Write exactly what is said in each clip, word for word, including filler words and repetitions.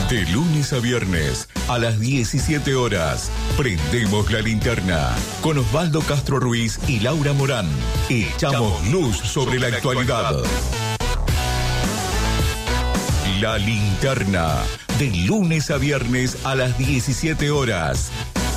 De lunes a viernes, a las diecisiete horas, prendemos la linterna con Osvaldo Castro Ruiz y Laura Morán. Echamos luz sobre la actualidad. La linterna, de lunes a viernes a las diecisiete horas.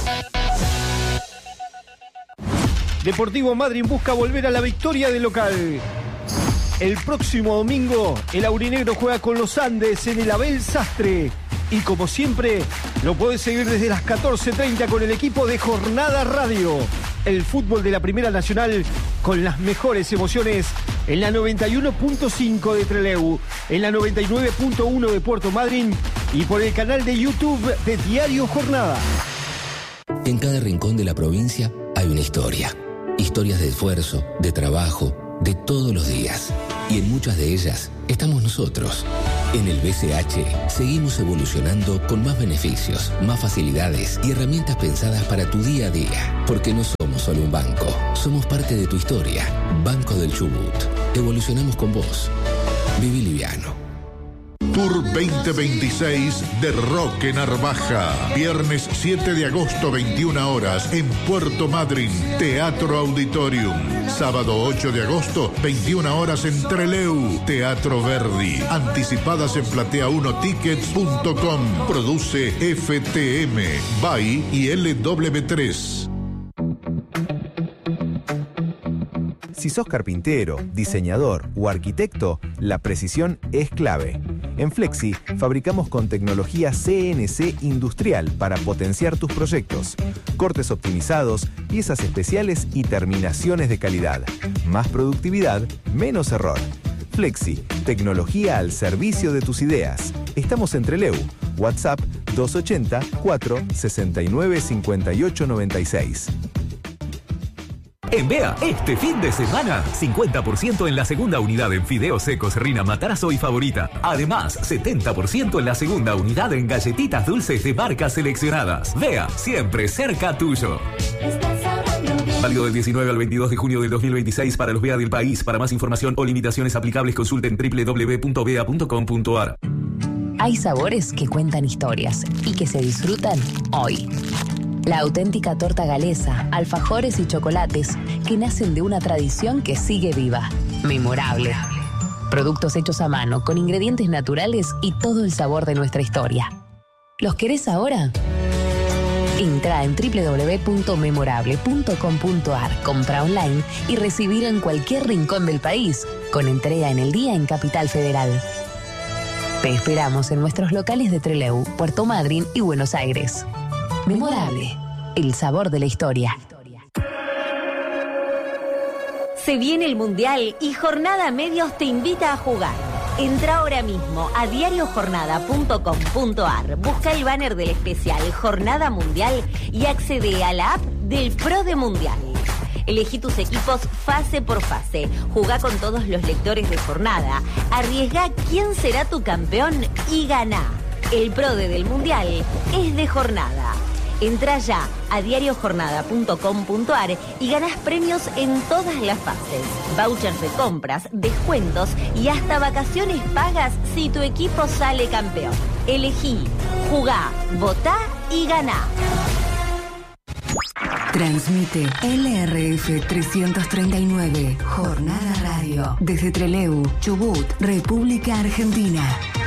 Deportivo Madryn busca volver a la victoria de local. El próximo domingo, el aurinegro juega con los Andes en el Abel Sastre. Y como siempre, lo podés seguir desde las catorce treinta con el equipo de Jornada Radio. El fútbol de la Primera Nacional con las mejores emociones en la noventa y uno punto cinco de Trelew, en la noventa y nueve punto uno de Puerto Madryn y por el canal de YouTube de Diario Jornada. En cada rincón de la provincia hay una historia. Historias de esfuerzo, de trabajo, de todos los días. Y en muchas de ellas estamos nosotros. En el B C H seguimos evolucionando con más beneficios, más facilidades y herramientas pensadas para tu día a día. Porque no somos solo un banco, somos parte de tu historia. Banco del Chubut. Evolucionamos con vos. Viví liviano. Tour veinte veintiséis de Roque Narvaja. Viernes siete de agosto, veintiuna horas, en Puerto Madryn, Teatro Auditorium. Sábado ocho de agosto, veintiuna horas, en Trelew, Teatro Verdi. Anticipadas en platea uno tickets punto com. Produce F T M, B A I y L W tres. Si sos carpintero, diseñador o arquitecto, la precisión es clave. En Flexi fabricamos con tecnología C N C industrial para potenciar tus proyectos. Cortes optimizados, piezas especiales y terminaciones de calidad. Más productividad, menos error. Flexi, tecnología al servicio de tus ideas. Estamos en Trelew. WhatsApp dos ochenta, cuatro sesenta y nueve, cincuenta y ocho noventa y seis. En Bea, este fin de semana, cincuenta por ciento en la segunda unidad en fideos secos Rina Matarazzo y Favorita. Además, setenta por ciento en la segunda unidad en galletitas dulces de marcas seleccionadas. Bea, siempre cerca tuyo. Válido del diecinueve al veintidós de junio del dos mil veintiséis para los Bea del país. Para más información o limitaciones aplicables, consulten doble u doble u doble u punto bea punto com punto a r. Hay sabores que cuentan historias y que se disfrutan hoy. La auténtica torta galesa, alfajores y chocolates que nacen de una tradición que sigue viva. Memorable. Productos hechos a mano, con ingredientes naturales y todo el sabor de nuestra historia. ¿Los querés ahora? Entra en doble u doble u doble u punto memorable punto com punto a r, compra online y recibir en cualquier rincón del país, con entrega en el día en Capital Federal. Te esperamos en nuestros locales de Trelew, Puerto Madryn y Buenos Aires. Memorable, el sabor de la historia. Se viene el Mundial y Jornada Medios te invita a jugar. Entra ahora mismo a diario jornada punto com punto a r, busca el banner del especial Jornada Mundial y accede a la app del Pro de Mundial. Elegí tus equipos fase por fase, jugá con todos los lectores de jornada, arriesgá quién será tu campeón y ganá. El Pro de del Mundial es de Jornada. Entra ya a diario jornada punto com punto a r y ganás premios en todas las fases. Vouchers de compras, descuentos y hasta vacaciones pagas si tu equipo sale campeón. Elegí, jugá, votá y ganá. Transmite L R F trescientos treinta y nueve, Jornada Radio, desde Trelew, Chubut, República Argentina.